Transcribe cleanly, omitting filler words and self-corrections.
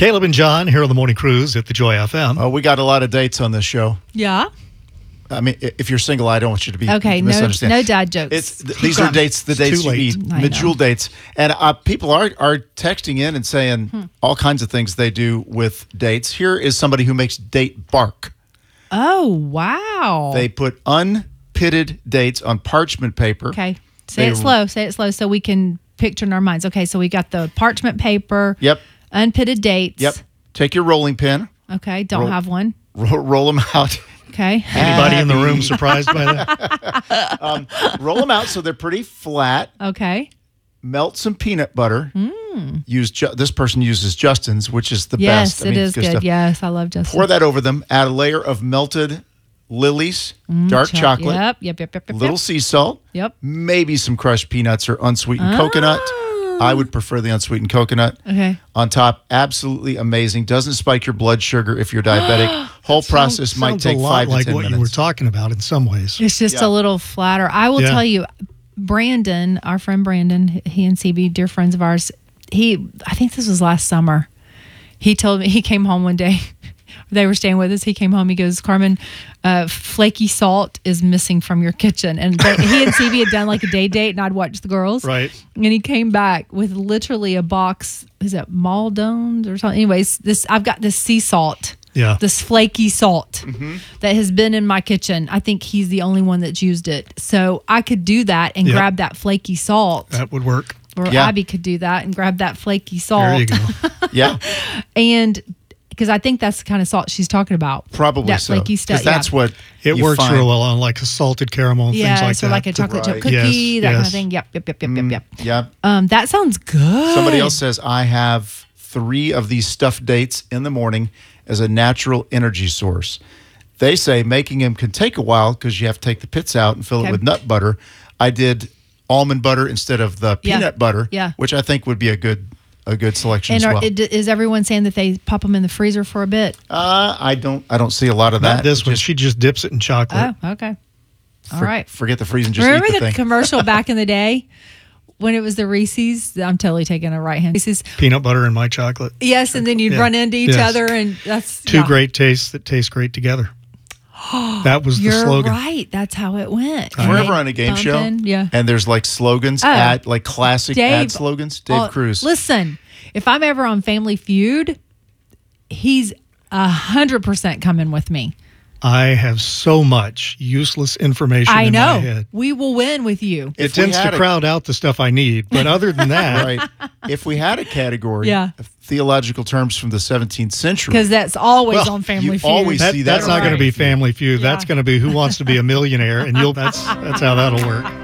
Caleb and John here on the Morning Cruise at the Joy FM. Oh, we got a lot of dates on this show. Yeah. I mean, if you're single, I don't want you to be Okay, misunderstand. no dad jokes. These are dates, the dates too you late. need, I know. mid-jewel dates. And people are texting in and saying all kinds of things they do with dates. Here is somebody who makes date bark. Oh, wow. They put unpitted dates on parchment paper. Okay. Say it slow so we can picture in our minds. Okay, so we got the parchment paper. Yep. Unpitted dates. Yep. Take your rolling pin. Okay, don't have one. Roll them out. Okay. Anybody in the room surprised by that? Roll them out so they're pretty flat. Okay. Melt some peanut butter. This person uses Justin's, which is the Yes, best. it is good. Stuff. Yes, I love Justin. Pour that over them. Add a layer of melted lilies, dark chocolate, Yep. little sea salt, Yep. maybe some crushed peanuts or unsweetened coconut. I would prefer the unsweetened coconut. Okay. On top, absolutely amazing. Doesn't spike your blood sugar if you're diabetic. Whole process might Sounds take a lot 5 to like 10 what minutes. you were talking about in some ways. It's just Yeah. a little flatter. I will Yeah. tell you, Brandon, our friend Brandon, he and CB, dear friends of ours, I think this was last summer. He told me, he came home one day. They were staying with us. He came home. He goes, Carmen, flaky salt is missing from your kitchen. And he and CB had done like a day date, and I'd watched the girls. Right. And he came back with literally a box. Is it Maldones or something? Anyways, I've got this sea salt. Yeah. This flaky salt that has been in my kitchen. I think he's the only one that's used it. So I could do that and Yep. grab that flaky salt. That would work. Or Yeah. Abby could do that and grab that flaky salt. There you go. Yeah, And because I think that's the kind of salt she's talking about. probably that so. flaky stuff. Because that's what It you works find. real well on like a salted caramel and Yeah, things like so that. like a chocolate chip Right. cookie, Yes, that kind yes. of thing. Yep. Yeah. That sounds good. Somebody else says, I have 3 of these stuffed dates in the morning as a natural energy source. They say making them can take a while because you have to take the pits out and fill Okay. it with nut butter. I did almond butter instead of the Yeah. peanut butter, Yeah. which I think would be a good selection And as well. is everyone saying that they pop them in the freezer for a bit? I don't see a lot of Not that. this one. Just She just dips it in chocolate. Oh, okay. All right. Forget the freeze and just Remember eat the the thing. commercial back in the day when it was the Reese's? I'm totally taking a right hand. Reese's. Peanut butter in my chocolate. Yes, and then you'd Yeah. run into each Yes. other, and that's Two great tastes that taste great together. That was the You're slogan. right. That's how it went. If we're Right. ever on a game show, Bumping, yeah. and there's like slogans, Oh. like classic ad slogans, Dave Cruz. Listen, if I'm ever on Family Feud, he's 100% coming with me. I have so much useless information I in know. my head. We will win with you. It If we tends to had a- crowd out the stuff I need. But other than that, Right. If we had a category Yeah. of theological terms from the 17th century, Because that's always Well, on Family you Feud. always that, see that's that not on going to be Right. Family Feud. Yeah. That's going to be Who Wants to Be a Millionaire, and that's how that'll work.